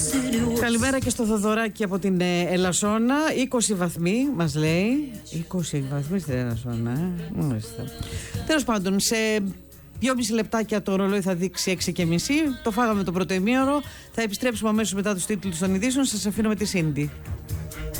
Καλημέρα και στο Θοδωράκι από την Ελασσόνα. 20 βαθμοί μας λέει. 20 βαθμοί στην Ελασσόνα, Τέλος πάντων, σε 2,5 λεπτάκια το ρολόι θα δείξει 6,5. Το φάγαμε το πρώτο ημίωρο. Θα επιστρέψουμε αμέσως μετά τους τίτλους των ειδήσεων. Σας αφήνω με τη Σίντι.